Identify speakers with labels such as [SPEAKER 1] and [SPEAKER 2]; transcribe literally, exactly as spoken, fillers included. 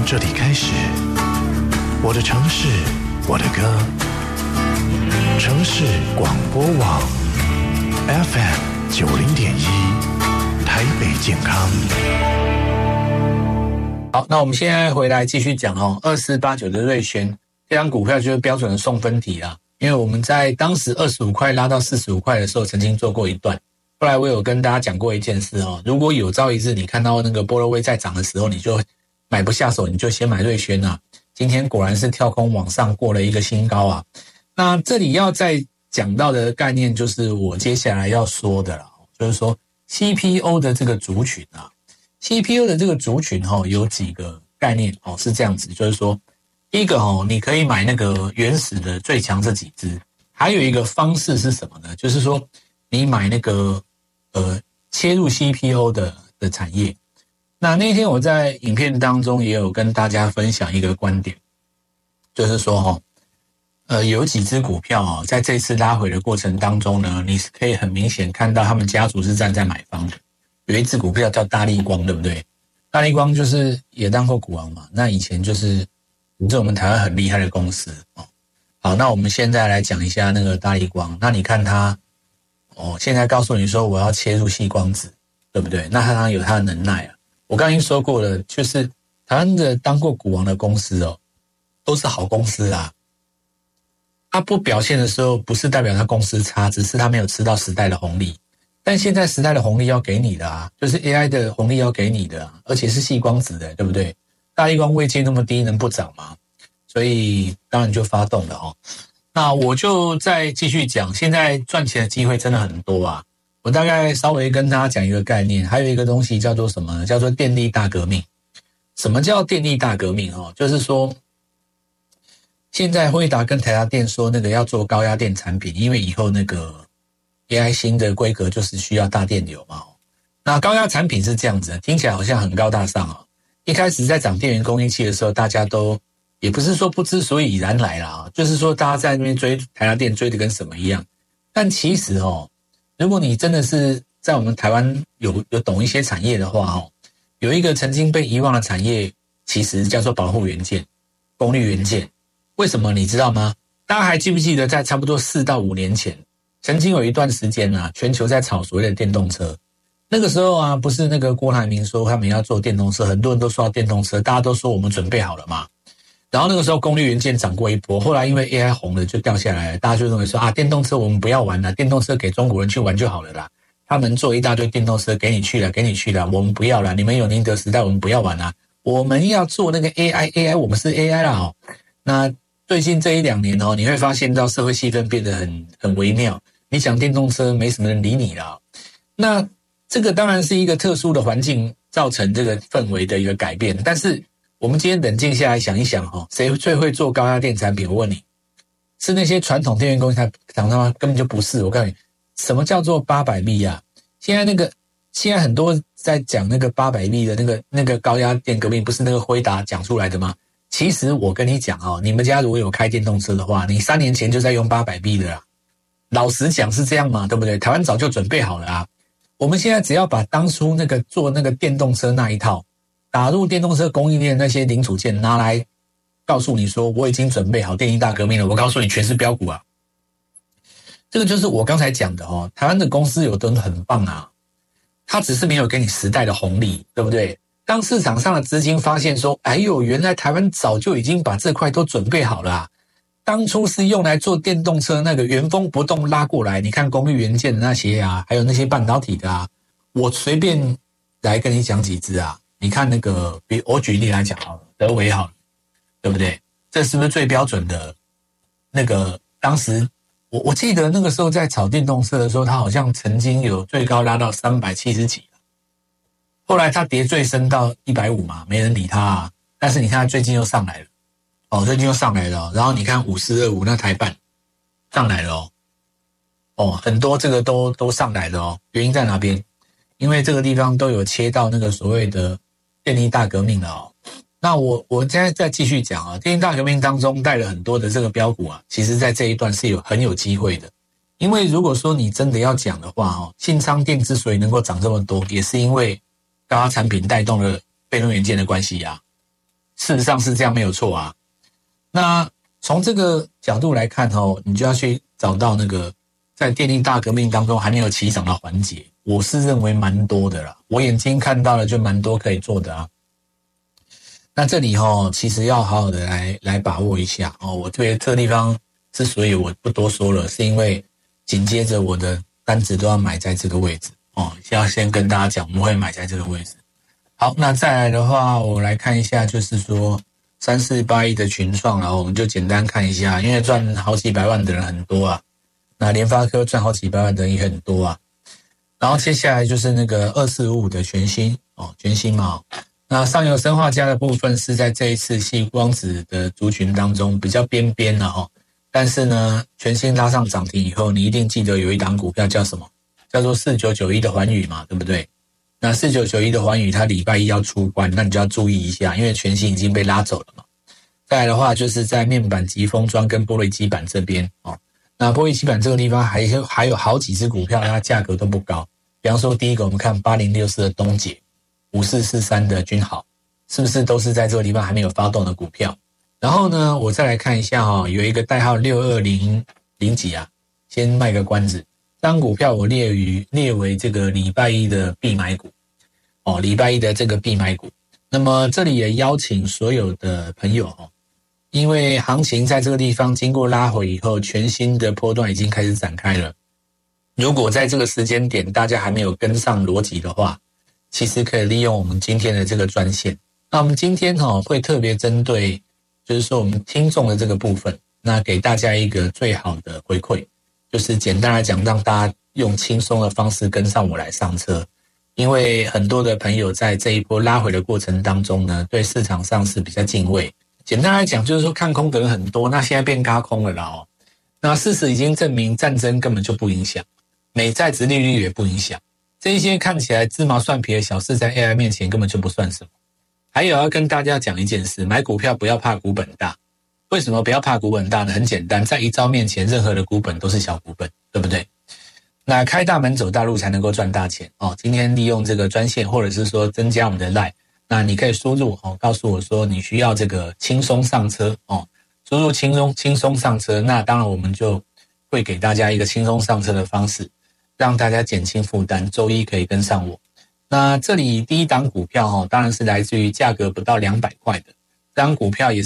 [SPEAKER 1] 这里开始，我的城市，我的歌。城市广播网 F M 九零点一，台北健康。
[SPEAKER 2] 好，那我们现在回来继续讲哦，二四八九的瑞轩这张股票就是标准的送分题啦。因为我们在当时二十五块拉到四十五块的时候，曾经做过一段。后来我有跟大家讲过一件事哦，如果有朝一日你看到那个波罗威在涨的时候，你就买不下手，你就先买瑞轩啊。今天果然是跳空往上过了一个新高啊。那这里要再讲到的概念就是我接下来要说的了，就是说 C P O 的这个族群啊 ，C P O 的这个族群哈、哦、有几个概念哦，是这样子，就是说第一个哦，你可以买那个原始的最强这几只，还有一个方式是什么呢？就是说你买那个呃切入 C P O 的的产业。那那天我在影片当中也有跟大家分享一个观点，就是说哈、哦。呃，有几只股票哦，在这次拉回的过程当中呢，你是可以很明显看到他们家族是站在买方的。有一只股票叫大立光，对不对？大立光就是也当过股王嘛，那以前就是也是我们台湾很厉害的公司哦。好，那我们现在来讲一下那个大立光。那你看它哦，现在告诉你说我要切入矽光子，对不对？那它当然有它的能耐啊。我刚才已经说过了，就是台湾的当过股王的公司哦，都是好公司啦。它不表现的时候，不是代表它公司差，只是它没有吃到时代的红利。但现在时代的红利要给你的啊，就是 A I 的红利要给你的啊，而且是矽光子的，对不对？大立光位阶那么低，能不涨吗？所以当然就发动了哦。那我就再继续讲，现在赚钱的机会真的很多啊。我大概稍微跟大家讲一个概念，还有一个东西叫做什么呢？叫做电力大革命。什么叫电力大革命哦？就是说，现在辉达跟台达电说那个要做高压电产品，因为以后那个 A I 新的规格就是需要大电流嘛。那高压产品是这样子的，听起来好像很高大上哦。一开始在涨电源供应器的时候，大家都也不是说不知所以然来啦，就是说大家在那边追台达电追的跟什么一样。但其实哦，如果你真的是在我们台湾有有懂一些产业的话哦，有一个曾经被遗忘的产业，其实叫做保护元件、功率元件。为什么你知道吗？大家还记不记得在差不多四到五年前，曾经有一段时间啊，全球在炒所谓的电动车。那个时候啊，不是那个郭台铭说他们要做电动车，很多人都说要电动车，大家都说我们准备好了嘛。然后那个时候功率元件涨过一波，后来因为 A I 红了就掉下来了，大家就认为说啊，电动车我们不要玩了，电动车给中国人去玩就好了啦。他们做一大堆电动车给你去了，给你去了，我们不要了，你们有宁德时代，我们不要玩啦。我们要做那个 A I，A I 我们是 A I 啦哦。那最近这一两年哦，你会发现到社会气氛变得很很微妙。你讲电动车，没什么人理你了。那这个当然是一个特殊的环境造成这个氛围的一个改变。但是我们今天冷静下来想一想哦，谁最会做高压电产品？我问你，是那些传统电源供应厂商吗？根本就不是。我告诉你，什么叫做八百 V 啊？现在那个现在很多在讲那个八百 V 的那个那个高压电革命，不是那个辉达讲出来的吗？其实我跟你讲哦，你们家如果有开电动车的话，你三年前就在用八百 V 的啦。老实讲是这样嘛，对不对？台湾早就准备好了啊。我们现在只要把当初那个做那个电动车那一套打入电动车供应链那些零组件拿来告诉你说我已经准备好电力大革命了，我告诉你全是标股啊。这个就是我刚才讲的哦，台湾的公司有的很棒啊，它只是没有给你时代的红利，对不对？当市场上的资金发现说，哎呦，原来台湾早就已经把这块都准备好了啊，当初是用来做电动车那个原封不动拉过来，你看功率元件的那些啊，还有那些半导体的啊，我随便来跟你讲几只啊。你看那个，比我举例来讲好了，德微好了，对不对？这是不是最标准的那个？当时我我记得那个时候在炒电动车的时候，它好像曾经有最高拉到三百七十几。后来它跌最深到一百五嘛，没人理它啊。但是你看它最近又上来了，哦，最近又上来了、哦。然后你看五四二五那台半上来了哦，哦，很多这个都都上来了哦。原因在哪边？因为这个地方都有切到那个所谓的电力大革命了哦。那我我现在再继续讲啊，电力大革命当中带了很多的这个标股啊，其实在这一段是有很有机会的。因为如果说你真的要讲的话哦，信昌电之所以能够涨这么多，也是因为高压产品带动了被动元件的关系啊。 事实上是这样没有错啊。那从这个角度来看哦，你就要去找到那个在电力大革命当中还没有起涨的环节，我是认为蛮多的啦，我眼睛看到了就蛮多可以做的啊。那这里哦，其实要好好的来来把握一下哦。我对这个地方之所以我不多说了，是因为紧接着我的单子都要买在这个位置哦，要先跟大家讲我们会买在这个位置。好，那再来的话，我来看一下，就是说三四八一的群创，然后我们就简单看一下，因为赚好几百万的人很多啊，那联发科赚好几百万的人也很多啊。然后接下来就是那个二四五五的全新哦，全新嘛。那上游砷化镓的部分是在这一次矽光子的族群当中比较边边了哦，但是呢，全新拉上涨停以后，你一定记得有一档股票叫什么？叫做四九九一的环宇嘛，对不对？那四九九一的环宇，它礼拜一要出关，那你就要注意一下，因为全新已经被拉走了嘛。再来的话，就是在面板及封装跟玻璃基板这边哦。那玻璃基板这个地方还有还有好几只股票，它价格都不高。比方说，第一个我们看八零六四的东捷，五四四三的君豪，是不是都是在这个地方还没有发动的股票？然后呢，我再来看一下哦，有一个代号六二零零几啊，先卖个关子。这张股票我列于列为这个礼拜一的必买股哦，礼拜一的这个必买股。那么这里也邀请所有的朋友哦，因为行情在这个地方经过拉回以后，全新的波段已经开始展开了。如果在这个时间点大家还没有跟上逻辑的话，其实可以利用我们今天的这个专线。那我们今天哦会特别针对，就是说我们听众的这个部分，那给大家一个最好的回馈，就是简单来讲，让大家用轻松的方式跟上我来上车。因为很多的朋友在这一波拉回的过程当中呢，对市场上是比较敬畏。简单来讲，就是说看空的人很多，那现在变軋空了啦哦。那事实已经证明，战争根本就不影响，美债殖利率也不影响，这一些看起来芝麻蒜皮的小事，在 A I 面前根本就不算什么。还有要跟大家讲一件事，买股票不要怕股本大。为什么不要怕股本大呢？很简单，在一招面前，任何的股本都是小股本，对不对？那开大门走大路才能够赚大钱哦。今天利用这个专线，或者是说增加我们的 LINE， 那你可以输入哦，告诉我说你需要这个轻松上车哦，输入轻松轻松上车，那当然我们就会给大家一个轻松上车的方式，让大家减轻负担，周一可以跟上我。那这里第一档股票哦，当然是来自于价格不到两百块的，这档股票也